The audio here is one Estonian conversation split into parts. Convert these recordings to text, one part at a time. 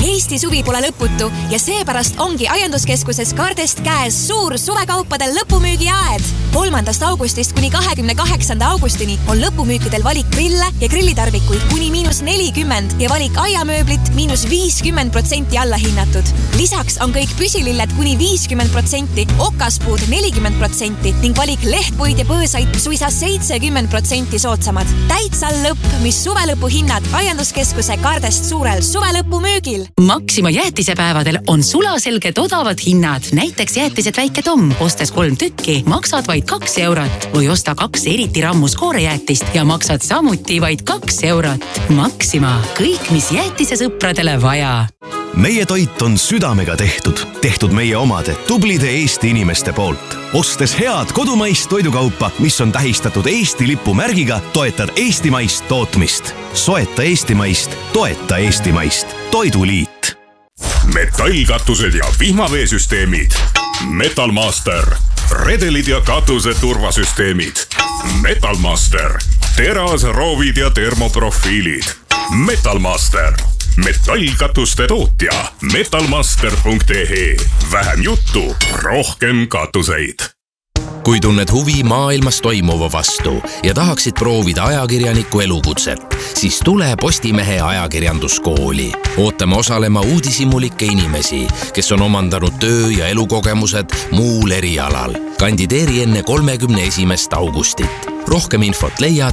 Eesti suvi pole lõputu ja seepärast ongi Aianduskeskuses Kardest käes suur suvekaupade lõpumüügiaed. 3. augustist kuni 28. augustini on lõpumüükidel valik grille ja grillitarvikuid kuni -40% ja valik aiamööblit -50% alla hinnatud. Lisaks on kõik püsililled kuni 50%, okaspuud 40% ning valik lehtpuid ja põõsaid suisa 70% soodsamad. Täitsa lõpp, mis suvelõpu hinnad Aianduskeskuse Kardest suurel suvelõpumüügil. Maxima jäätisepäevadel on sulaselged odavad hinnad. Näiteks jäätised Väike Tom. Ostes 3 tükki, maksad vaid 2 eurot. Või osta 2 eriti rammus koorejäätist ja maksad samuti vaid 2 eurot. Maxima. Kõik, mis jäätise sõpradele vaja. Meie toit on südamega tehtud meie omade tublide Eesti inimeste poolt. Ostes head kodumaist toidukaupa, mis on tähistatud Eesti lipumärgiga, toetad eestimaist tootmist. Soeta eestimaist, toeta eestimaist. Toiduliit. Metallkatused ja vihmaveesüsteemid. Metalmaster. Redelid ja katuse turvasüsteemid. Metalmaster. Terasroovid ja termoprofiilid. Metalmaster. Metallkatuste tootja. Metalmaster.ee. Vähem juttu, rohkem katuseid. Kui tunned huvi maailmas toimuva vastu ja tahaksid proovida ajakirjaniku elukutset, siis tule Postimehe ajakirjanduskooli. Ootame osalema uudishimulike inimesi, kes on omandanud töö- ja elukogemused muul erialal. Kandideeri enne 31. augustit. Rohkem infot leiad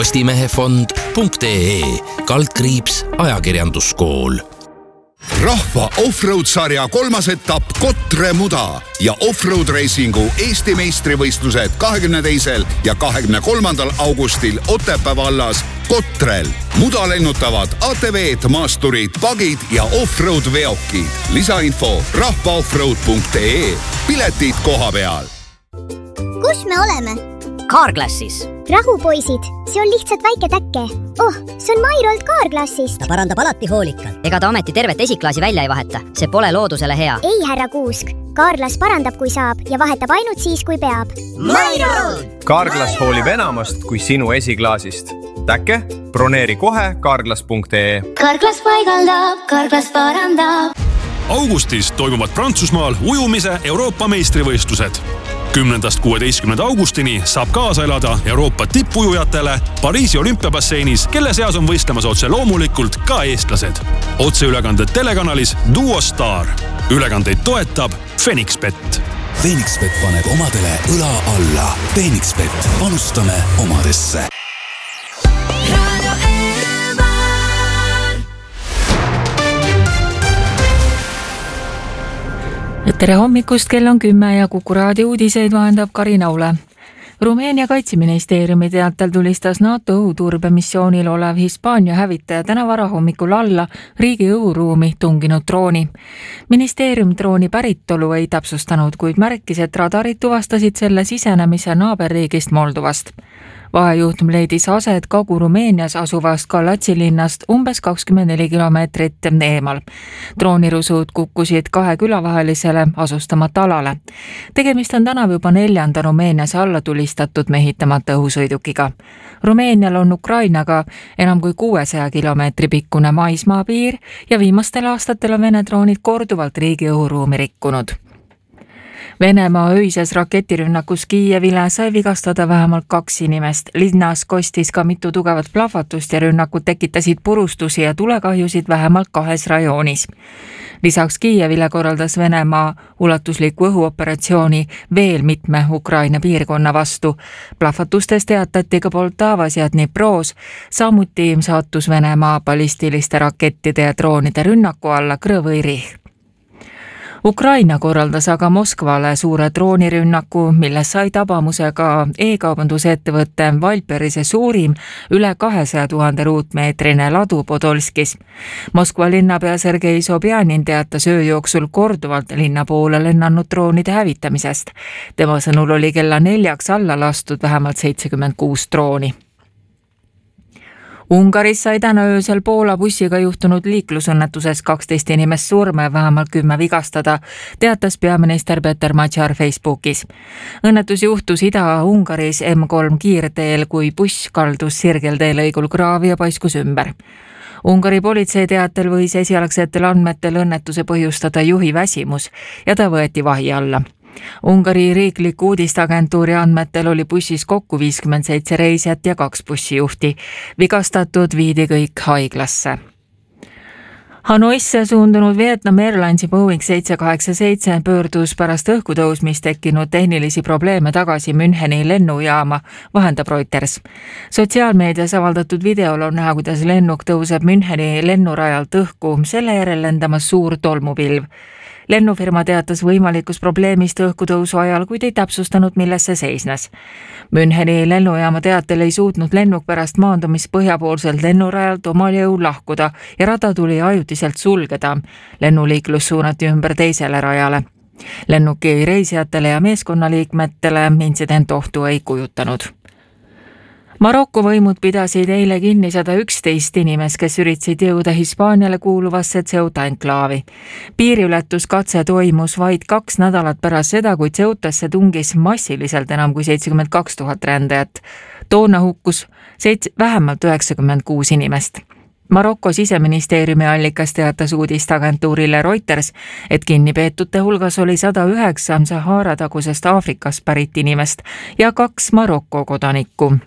postimehefond.ee/ajakirjanduskool. Rahva offroad-sarja 3. etapp Kotre Muda ja offroad racingu Eesti meistrivõistlused 22. ja 23. augustil Otepää vallas Kotrel. Muda lennutavad ATV-d, maasturid, pagid ja offroad veokid. Lisainfo rahvaoffroad.ee. Piletid koha peal. Kus me oleme? Carglassis. Rahu, poisid, see on lihtsalt väike täkke. Oh, see on Mairolt Carglassist. Ta parandab alati hoolikalt. Ega ta ometi tervet esiklaasi välja ei vaheta. See pole loodusele hea. Ei, härra Kuusk. Carglass parandab, kui saab ja vahetab ainult siis, kui peab. Mairolt! Carglass hoolib enamast kui sinu esiklaasist. Täkke? Broneeri kohe Carglass.ee. Carglass paigaldab, Carglass parandab. Augustis toimuvad Prantsusmaal ujumise Euroopa meistrivõistlused. 10.–16. augustini saab kaasa elada Euroopa tippujujatele Pariisi olümpiabasseinis, kelle seas on võistlemas otse loomulikult ka eestlased. Otseülekanded telekanalis Duo Star. Ülekandeid toetab Fenixbet. Fenixbet paneb omadele õla alla. Fenixbet, panustame omadesse. Tere hommikust, kell on 10 ja Kuku raadio uudiseid vahendab Karin Aule. Rumeenia kaitseministeeriumi teatel tulistas NATO õhuturbemissioonil olev Hispaania hävitaja täna varahommikul alla riigi õhuruumi tunginud drooni. Ministeerium drooni päritolu ei täpsustanud, kuid märkis, et radarid tuvastasid selle sisenemise naaberriigist Moldovast. Vahejuhtum leidis aset Kagu-Rumeenias asuvast Galatsi linnast umbes 24 kilomeetrit eemal. Droonirusud kukkusid 2 külavahelisele asustamata alale. Tegemist on tänav juba 4. Rumeenias alla tulistatud mehitamata õhusõidukiga. Rumeenial on Ukrainaga enam kui 600 kilomeetri pikkune maismaapiir ja viimastel aastatel on Vene droonid korduvalt riigi õhuruumi rikkunud. Venemaa öises raketirünnakus Kiievile sai vigastada vähemalt 2 inimest. Linnas kostis ka mitu tugevat plahvatust ja rünnakud tekitasid purustusi ja tulekahjusid vähemalt 2 rajoonis. Lisaks Kiievile korraldas Venemaa ulatusliku õhuoperatsiooni veel mitme Ukraina piirkonna vastu. Plahvatustes teatati ka Poltavas ja Dnipros. Samuti saatus Venemaa ballistiliste rakettide ja droonide rünnaku alla Krõvõi-Rih. Ukraina korraldas aga Moskvale suure droonirünnaku, milles sai tabamusega e-kaubandusettevõtte Valperise suurim üle 200 000 ruutmeetrine ladu Podolskis. Moskva linnapea Sergei Sobjanin teatas öö jooksul korduvalt linna poole lennanud droonide hävitamisest. Tema sõnul oli kella 4 alla lastud vähemalt 76 drooni. Ungaris sai täna öösel Poola bussiga juhtunud liiklusõnnetuses 12 inimest surma ja vähemalt 10 vigastada, teatas peaminister Peter Magyar Facebookis. Õnnetus juhtus Ida-Ungaris M3 kiirteel, kui buss kaldus sirgeltee lõigul kraavi ja paiskus ümber. Ungari politsei teatel võis esialgsetel andmetel õnnetuse põhjustada juhi väsimus ja ta võeti vahi alla. Ungari riikliku uudisteagentuuri andmetel oli bussis kokku 57 reisijat ja 2 bussijuhti. Vigastatud viidi kõik haiglasse. Hanoisse suundunud Vietnam Airlinesi Boeing 787 pöördus pärast õhkutõusmist tekkinud tehnilisi probleeme tagasi Müncheni lennujaama, vahendab Reuters. Sotsiaalmeedias avaldatud videol on näha, kuidas lennuk tõuseb Müncheni lennurajalt õhku, selle järel lendamas suur tolmupilv. Lennufirma teatas võimalikust probleemist õhkutõusu ajal, kuid ei täpsustanud, milles see seisnes. Müncheni lennujaama teatel ei suutnud lennuk pärast maandumist põhjapoolselt lennurajalt omal jõul lahkuda ja rada tuli ajutiselt sulgeda. Lennuliiklus suunati ümber teisele rajale. Lennuki reisijatele ja meeskonnaliikmetele intsident ohtu ei kujutanud. Maroko võimud pidasid eile kinni 111 inimest, kes üritasid jõuda Hispaaniale kuuluvasse Ceuta enklaavi. Piiriületuskatse toimus vaid 2 nädalat pärast seda, kui Ceutasse tungis massiliselt enam kui 72 000 rändajat. Toona hukkus vähemalt 96 inimest. Maroko siseministeeriumi allikas teatas uudisteagentuurile Reuters, et kinnipeetute hulgas oli 109 Sahara tagusest Aafrikast pärit inimest ja 2 Maroko kodanikku.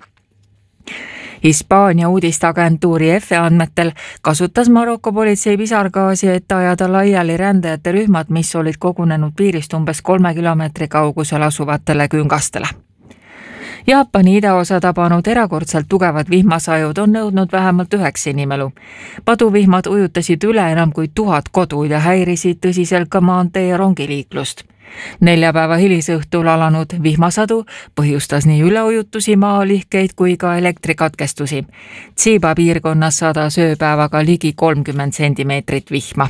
Hispaania uudisteagentuuri EFE andmetel kasutas Maroko politsei pisargaasi, et ajada laiali rändajate rühmad, mis olid kogunenud piirist umbes 3 kilomeetri kaugusel asuvatele küngastele. Jaapani idaosa tabanud erakordselt tugevad vihmasajud on nõudnud vähemalt 9 inimelu. Paduvihmad ujutasid üle enam kui 1000 kodu ja häirisid tõsiselt ka maantee ja rongiliiklust. 4 päeva hilisõhtul alanud vihmasadu põhjustas nii üleujutusi, maalihkeid kui ka elektrikatkestusi. Tsiba piirkonnas sadas ööpäevaga ligi 30 sentimeetrit vihma.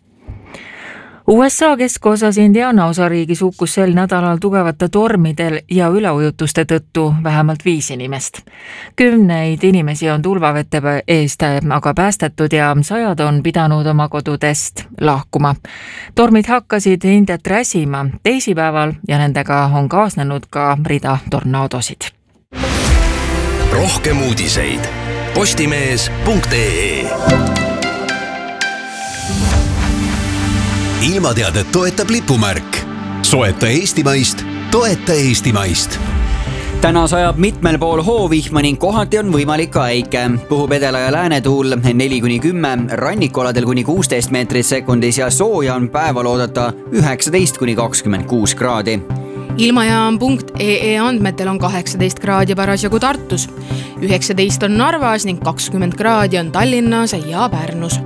USA keskosas Indiana osariigis hukkus sel nädalal tugevate tormidel ja üleujutuste tõttu vähemalt 5 inimest. 10 inimesi on tulvavete eest aga päästetud ja 100 on pidanud oma kodudest lahkuma. Tormid hakkasid Indiat räsima teisipäeval ja nendega on kaasnenud ka rida tornaadosid. Rohkem uudiseid postimees.ee. Ilmateadet toetab lipumärk. Soeta eestimaist, toeta eestimaist. Täna sajab mitmel pool hoovihma ning kohati on võimalik ka äike. Puhub edela ja läänetuul 4-10, rannikualadel kuni 16 meetrit sekundis ja sooja on päeval oodata 19-26 kraadi. Ilmajaam.ee andmetel on 18 kraadi parasjagu Tartus, 19 on Narvas ning 20 kraadi on Tallinnas ja Pärnus.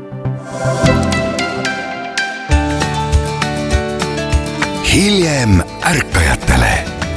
Hiljem ärkajatele.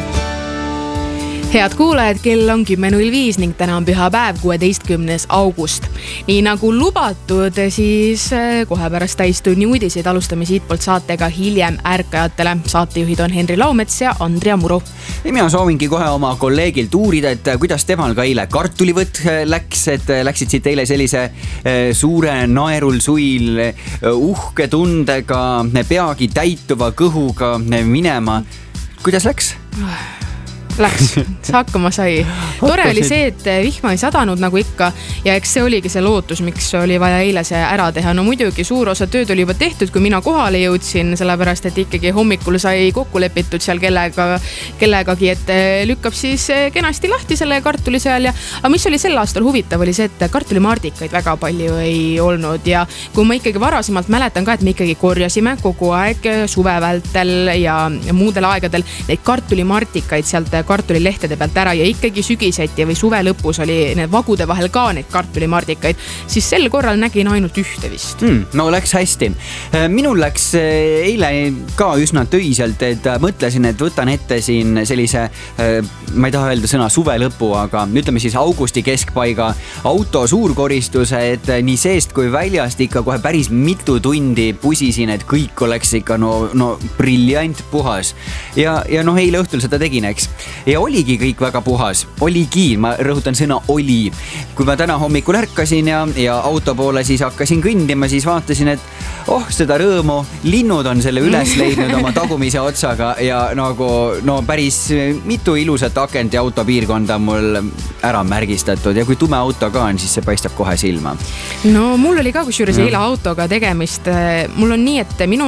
Head kuulajad, kell on 10.05 ning täna on pühapäev 16. august. Nii nagu lubatud, siis kohe pärast täistunni uudiseid alustame siitpoolt saatega Hiljem ärkajatele. Saatejuhid on Henri Laumets ja Andrea Muru. Mina soovingi kohe oma kolleegilt uurida, et kuidas temal ka eile kartulivõtt läks, et läksid siit eile sellise suure naerul suil uhke tundega, peagi täituva kõhuga minema. Kuidas läks? Läks, hakkama sai. Tore oli see, et vihma ei sadanud nagu ikka ja eks see oligi see lootus, miks oli vaja eile see ära teha. No muidugi suur osa tööd oli juba tehtud, kui mina kohale jõudsin, sellepärast, et ikkagi hommikul sai kokku lepitud seal kellegagi, et lükkab siis kenasti lahti selle kartulisööl. Aga mis oli sel aastal huvitav, oli see, et kartulimaardikaid väga palju ei olnud ja kui ma ikkagi varasemalt mäletan ka, et me ikkagi korjasime kogu aeg suve vältel ja muudel aegadel neid kartulimaardikaid sealt kartulilehtede pealt ära ja ikkagi sügiseti või suve lõpus oli need vagude vahel ka neid kartulimardikaid, siis sel korral nägin ainult ühte vist. No läks hästi. Minul läks eile ka üsna töiselt, et mõtlesin, et võtan ette siin sellise, ma ei taha öelda sõna suve lõpu, aga ütleme siis augusti keskpaiga auto suurkoristuse, et nii seest kui väljast ikka kohe päris mitu tundi pusisin, et kõik oleks ikka no briljant puhas. Ja eile õhtul seda tegin, eks. ja oligi kõik väga puhas. Oligi, ma rõhutan sõna oli. Kui ma täna hommikul ärkasin ja auto poole siis hakkasin kõndima, siis vaatasin, et seda rõõmu, linnud on selle üles leidnud oma tagumise otsaga ja nagu päris mitu ilusat akent ja autopiirkonda mul ära märgistatud ja kui tume auto ka on, siis see paistab kohe silma. No mul oli ka kusjuures eile autoga tegemist. Mul on nii, et minu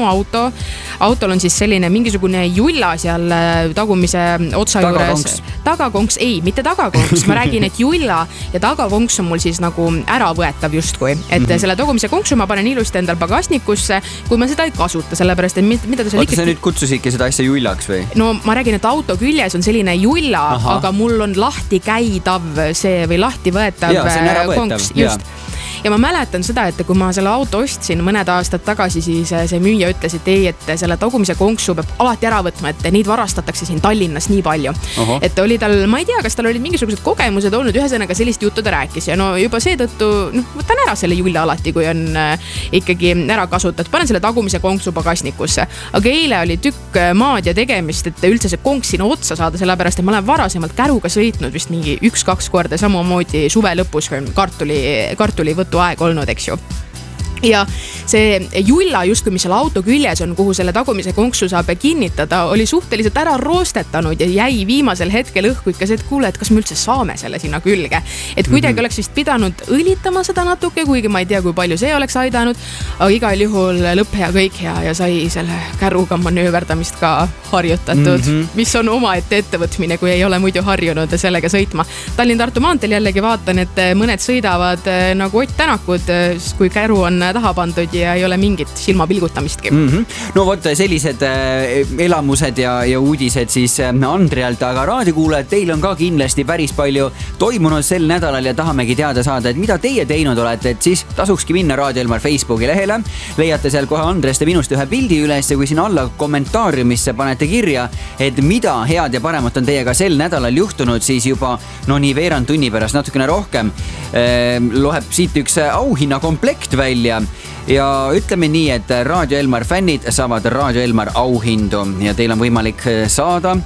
autol on siis selline mingisugune julla seal tagumise otsa juures. Tagakonks, ei, mitte tagakonks. Ma räägin, et julla ja tagakonks on mul siis nagu äravõetav justkui. Et selle tagumise konksu ma panen ilusti endal pagasnikusse, kui ma seda ei kasuta, sellepärast, et mida ta seal ikka... sa nüüd kutsusidki seda asja jullaks või? No ma räägin, et auto küljes on selline julla, aga mul on lahti käidav see või lahti võetav konks. Just. Ja ma mäletan seda, et kui ma selle auto ostsin mõned aastad tagasi, siis see müüja ütles, et ei, et selle tagumise konksu peab alati ära võtma, et neid varastatakse siin Tallinnas nii palju. Et oli tal, ma ei tea, kas tal olid mingisugused kogemused olnud, ühesõnaga sellist juttu ta rääkis ja juba seetõttu võtan ära selle julla alati, kui on ikkagi ära kasutatud. Panen selle tagumise konksu pagasnikusse. Aga eile oli tükk maad ja tegemist, et üldse see konks sinna otsa saada, sellepärast, et ma olen varasemalt käruga sõitnud vist mingi 1-2 korda samamoodi suve lõpus, kui kartuli võtu aeg olnud, eks ju. Ja see julla justkui, mis seal auto küljes on, kuhu selle tagumise konksu saab kinnitada, oli suhteliselt ära roostetanud ja jäi viimasel hetkel õhku ikka see, et kuule, et kas me üldse saame selle sinna külge. Et kuidagi oleks vist pidanud õlitama seda natuke, kuigi ma ei tea, kui palju see oleks aidanud, aga igal juhul lõpp hea kõik ja sai selle käruga manööverdamist ka harjutatud, mis on omaette ettevõtmine, kui ei ole muidu harjunud sellega sõitma. Tallinn-Tartu maanteel jällegi vaatan, et mõned sõidavad nagu Ott Tänakud, kui käru on taha pandud ja ei ole mingit silmapilgutamistki. No vot, sellised elamused ja uudised siis Andrealt, aga raadiokuulajad, teil on ka kindlasti päris palju toimunud sel nädalal ja tahamegi teada saada, et mida teie teinud olete, et siis tasukski minna Raadio Elmar Facebooki lehele, leiate seal kohe Andrest ja minust ühe pildi üles ja kui siin alla kommentaariumisse panete kirja, et mida head ja paremat on teiega sel nädalal juhtunud, siis juba nii veerand tunni pärast natukene rohkem loeb siit üks auhinna komplekt välja. Ja ütleme nii, et Raadio Elmar fännid saavad Raadio Elmar auhindu ja teil on võimalik saada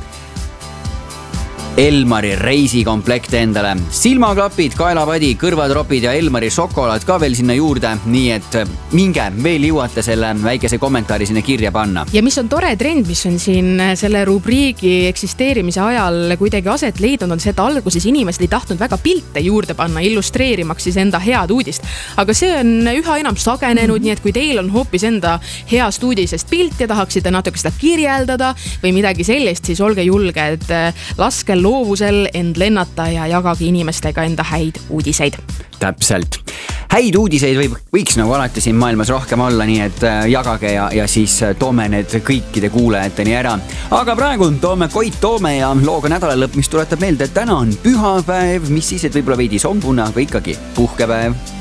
Elmari reisikomplekte endale. Silmaklapid, kaelapadi, kõrvatropid ja Elmari šokolaad ka veel sinna juurde, nii et minge, veel jõuate selle väikese kommentaari sinna kirja panna. Ja mis on tore trend, mis on siin selle rubriigi eksisteerimise ajal kuidagi aset leidnud, on see, et alguses inimesed ei tahtnud väga pilte juurde panna, illustreerimaks siis enda head uudist. Aga see on üha enam sagenenud, nii et kui teil on hoopis enda heast uudisest pilt ja tahaksite natuke seda kirjeldada või midagi sellist, siis olge julge, et laske loovusel end lennata ja jagagi inimestega enda häid uudiseid. Täpselt. Häid uudiseid võiks nagu alati siin maailmas rohkem olla, nii et jagage ja siis toome need kõikide kuulajateni ära. Aga praegu toome Koit Toome ja looga nädalalõpp, mis tuletab meelde, et täna on pühapäev, mis siis, et võib-olla veidi sombuna, aga ikkagi puhkepäev.